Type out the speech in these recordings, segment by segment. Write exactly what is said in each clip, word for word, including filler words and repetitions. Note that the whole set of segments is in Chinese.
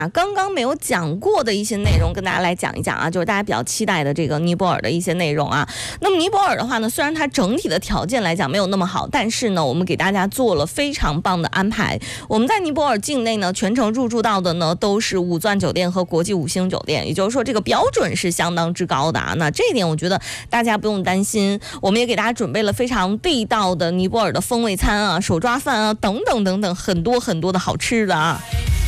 啊，刚刚没有讲过的一些内容跟大家来讲一讲啊，就是大家比较期待的这个尼泊尔的一些内容啊。那么尼泊尔的话呢，虽然它整体的条件来讲没有那么好，但是呢，我们给大家做了非常棒的安排。我们在尼泊尔境内呢，全程入住到的呢都是五钻酒店和国际五星酒店，也就是说这个标准是相当之高的啊。那这一点我觉得大家不用担心，我们也给大家准备了非常地道的尼泊尔的风味餐啊、手抓饭啊等等等等，很多很多的好吃的啊。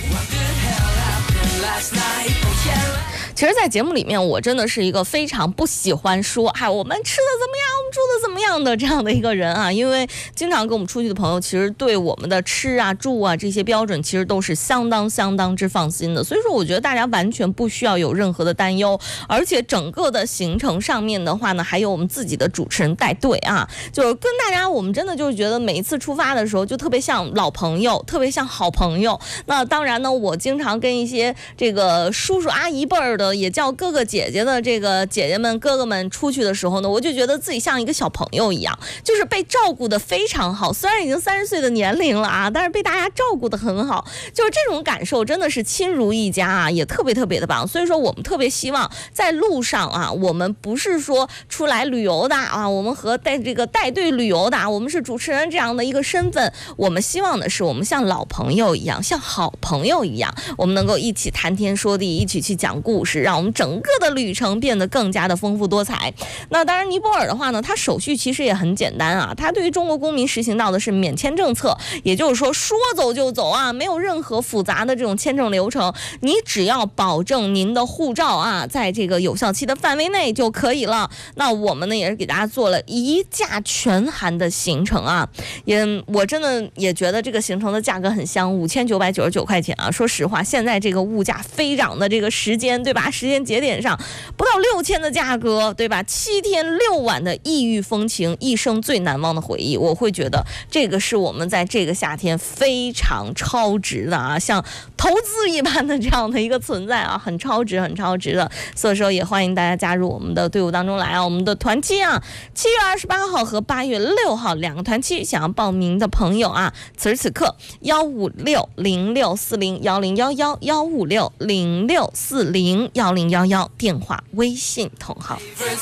其实在节目里面我真的是一个非常不喜欢说嗨我们吃的怎么样我们住的怎么样的这样的一个人啊，因为经常跟我们出去的朋友其实对我们的吃啊住啊这些标准其实都是相当相当之放心的，所以说我觉得大家完全不需要有任何的担忧，而且整个的行程上面的话呢还有我们自己的主持人带队啊，就是跟大家我们真的就是觉得每一次出发的时候就特别像老朋友，特别像好朋友。那当然呢我经常跟一些这个叔叔阿姨辈儿的也叫哥哥姐姐的这个姐姐们哥哥们出去的时候呢，我就觉得自己像一个小朋友一样，就是被照顾得非常好，虽然已经三十岁的年龄了啊，但是被大家照顾得很好，就是这种感受真的是亲如一家啊，也特别特别的棒。所以说我们特别希望在路上啊，我们不是说出来旅游的啊，我们和带这个带队旅游的，我们是主持人这样的一个身份，我们希望的是我们像老朋友一样，像好朋友一样，我们能够一起谈天说地，一起去讲故事，让我们整个的旅程变得更加的丰富多彩。那当然尼泊尔的话呢，它手续其实也很简单啊，它对于中国公民实行到的是免签政策，也就是说说走就走啊，没有任何复杂的这种签证流程，你只要保证您的护照啊在这个有效期的范围内就可以了。那我们呢也是给大家做了一价全含的行程啊，也我真的也觉得这个行程的价格很香，五千九百九十九块钱啊。说实话，现在这个物价飞涨的这个时间，对吧？时间节点上不到六千的价格，对吧？七天六晚的异域风情，一生最难忘的回忆，我会觉得这个是我们在这个夏天非常超值的啊，像投资一般的这样的一个存在啊，很超值很超值的。所以说也欢迎大家加入我们的队伍当中来啊，我们的团期啊，七月二十八号和八月六号两个团期，想要报名的朋友啊，此时此刻幺五六零六四零幺零幺幺幺五六零六四零幺零幺幺电话微信同号。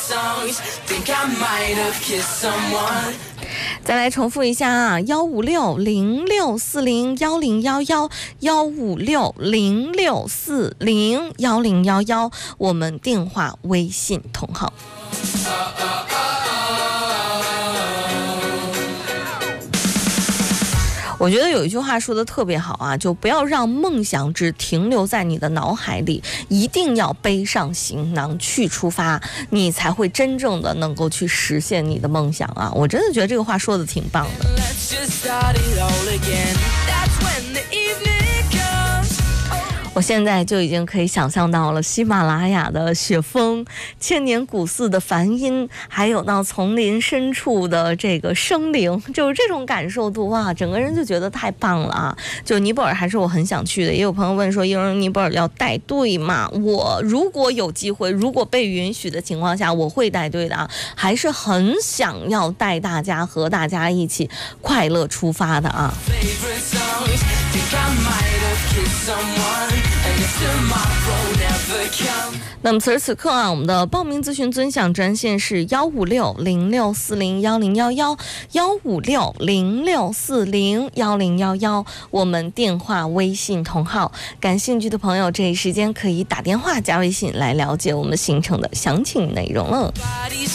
再来重复一下啊，幺五六零六四零幺零幺幺幺五六零六四零幺零幺幺，我们电话微信同号。我觉得有一句话说的特别好啊，就不要让梦想只停留在你的脑海里，一定要背上行囊去出发，你才会真正的能够去实现你的梦想啊！我真的觉得这个话说的挺棒的。我现在就已经可以想象到了喜马拉雅的雪峰，千年古寺的梵音，还有到丛林深处的这个生灵，就是这种感受度哇，整个人就觉得太棒了啊！就尼泊尔还是我很想去的，也有朋友问说，因为尼泊尔要带队嘛，我如果有机会，如果被允许的情况下，我会带队的啊，还是很想要带大家和大家一起快乐出发的啊。那么此时此刻啊，我们的报名咨询尊享专线是幺五六零六四零幺零幺幺幺五六零六四零幺零幺幺，我们电话微信同号。感兴趣的朋友，这一时间可以打电话加微信来了解我们行程的详情内容了。